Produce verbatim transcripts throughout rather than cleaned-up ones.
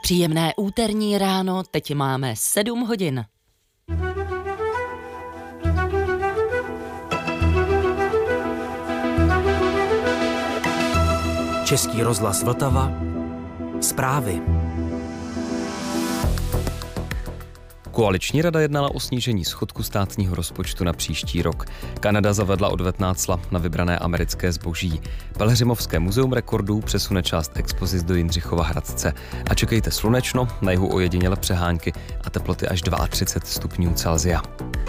Příjemné úterní ráno, teď máme sedm hodin. Český rozhlas Vltava. Zprávy. Koaliční rada jednala o snížení schodku státního rozpočtu na příští rok. Kanada zavedla odvetná cla na vybrané americké zboží. Pelhřimovské muzeum rekordů přesune část expozic do Jindřichova Hradce. A čekejte slunečno, na jihu ojediněle přehánky a teploty až třicet dva stupňů Celsia.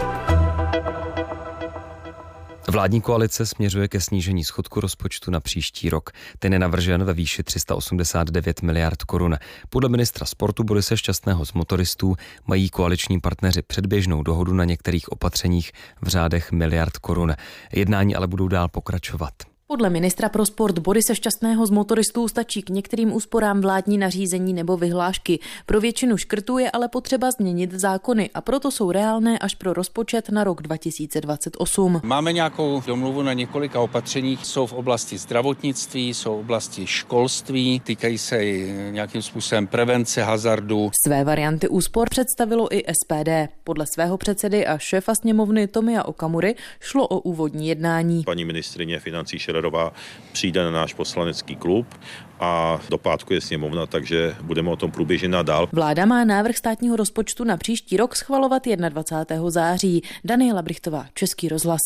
Vládní koalice směřuje ke snížení schodku rozpočtu na příští rok. Ten je navržen ve výši tři sta osmdesát devět miliard korun. Podle ministra sportu Borise Šťastného z Motoristů mají koaliční partneři předběžnou dohodu na některých opatřeních v řádech miliard korun. Jednání ale budou dál pokračovat. Podle ministra pro sport Borise Šťastného z Motoristů stačí k některým úsporám vládní nařízení nebo vyhlášky. Pro většinu škrtů je ale potřeba změnit zákony a proto jsou reálné až pro rozpočet na rok dva tisíce dvacet osm. Máme nějakou domluvu na několika opatřeních, jsou v oblasti zdravotnictví, jsou v oblasti školství, týkají se nějakým způsobem prevence hazardu. Své varianty úspor představilo i S P D. Podle svého předsedy a šéfa sněmovny Tomia Okamury šlo o úvodní jednání. Paní ministryně financí Schillerová přijde na náš poslanecký klub a do pátku je sněmovna, takže budeme o tom průběžně nadál. Vláda má návrh státního rozpočtu na příští rok schvalovat dvacátého prvního září. Daniela Brichtová, Český rozhlas.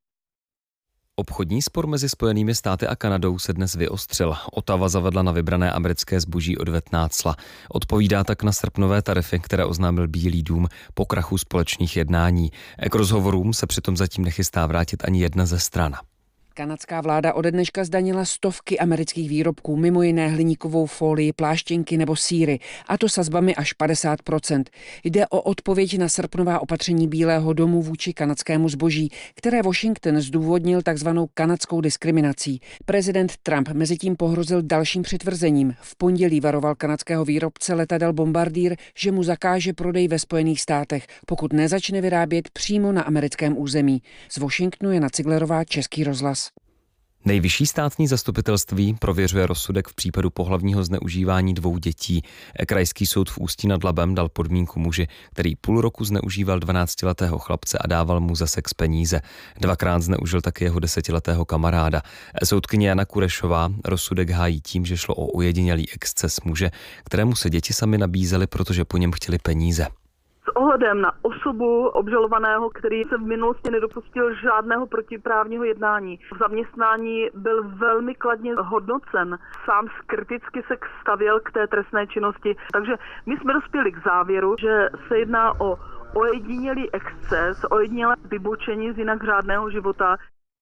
Obchodní spor mezi Spojenými státy a Kanadou se dnes vyostřil. Ottawa zavedla na vybrané americké zboží odvetná cla. Odpovídá tak na srpnové tarify, které oznámil Bílý dům po krachu společných jednání. K rozhovorům se přitom zatím nechystá vrátit ani jedna ze stran. Kanadská vláda ode dneška zdanila stovky amerických výrobků, mimo jiné hliníkovou folii, pláštěnky nebo sýry, a to sazbami až padesát procent. Jde o odpověď na srpnová opatření Bílého domu vůči kanadskému zboží, které Washington zdůvodnil takzvanou kanadskou diskriminací. Prezident Trump mezitím pohrozil dalším přitvrzením. V pondělí varoval kanadského výrobce letadel Bombardier, že mu zakáže prodej ve Spojených státech, pokud nezačne vyrábět přímo na americkém území. Z Washingtonu je Ciglerová, Český rozhlas. Nejvyšší státní zastupitelství prověřuje rozsudek v případu pohlavního zneužívání dvou dětí. Krajský soud v Ústí nad Labem dal podmínku muži, který půl roku zneužíval dvanáctiletého chlapce a dával mu za sex peníze. Dvakrát zneužil také jeho desetiletého kamaráda. Soudkyně Jana Kurešová rozsudek hájí tím, že šlo o ojedinělý exces muže, kterému se děti sami nabízely, protože po něm chtěli peníze. S ohledem na osobu obžalovaného, který se v minulosti nedopustil žádného protiprávního jednání. V zaměstnání byl velmi kladně hodnocen. Sám kriticky se stavěl k té trestné činnosti. Takže my jsme dospěli k závěru, že se jedná o ojedinělý exces, ojedinělé vybočení z jinak řádného života.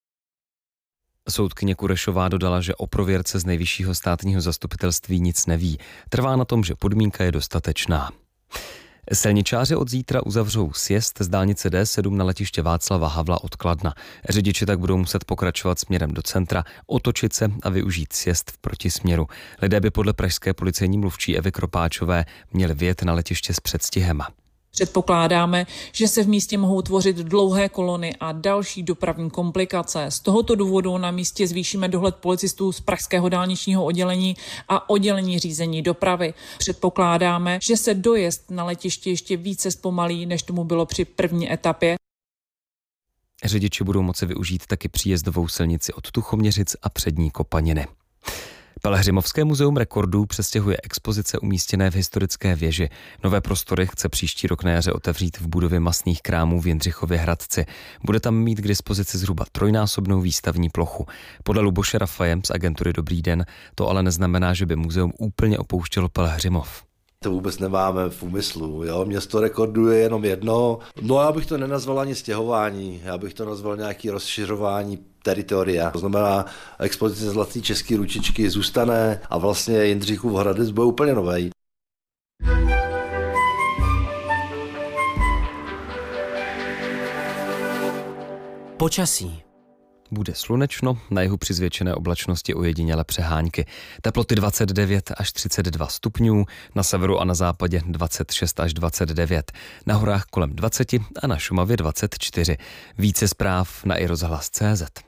Soudkyně Kurešová dodala, že o prověrce z nejvyššího státního zastupitelství nic neví. Trvá na tom, že podmínka je dostatečná. Silničáři od zítra uzavřou sjezd z dálnice D sedm na letiště Václava Havla od Kladna. Řidiči tak budou muset pokračovat směrem do centra, otočit se a využít sjezd v protisměru. Lidé by podle pražské policejní mluvčí Evy Kropáčové měli vyjet na letiště s předstihem. Předpokládáme, že se v místě mohou tvořit dlouhé kolony a další dopravní komplikace. Z tohoto důvodu na místě zvýšíme dohled policistů z pražského dálničního oddělení a oddělení řízení dopravy. Předpokládáme, že se dojezd na letiště ještě více zpomalí, než tomu bylo při první etapě. Řidiči budou moci využít taky příjezdovou silnici od Tuchoměřic a přední Kopaniny. Pelhřimovské muzeum rekordů přestěhuje expozice umístěné v historické věži. Nové prostory chce příští rok na jaře otevřít v budově masných krámů v Jindřichově Hradci. Bude tam mít k dispozici zhruba trojnásobnou výstavní plochu. Podle Luboše Rafajem z agentury Dobrý den to ale neznamená, že by muzeum úplně opouštělo Pelhřimov. To vůbec nemáme v úmyslu. Jo? Město rekordů je jenom jedno. No já bych to nenazval ani stěhování, já bych to nazval nějaký rozšiřování teritoria. To znamená, expozice Zlatý český ručičky zůstane a vlastně Jindřichův Hradec bude úplně novej. Počasí. Bude slunečno, na jihu při zvětšené oblačnosti ojediněle přehánky. Teploty dvacet devět až třicet dva stupňů, na severu a na západě dvacet šest až dvacet devět, na horách kolem dvacet a na Šumavě dvacet čtyři. Více zpráv na i rozhlas tečka cé zet.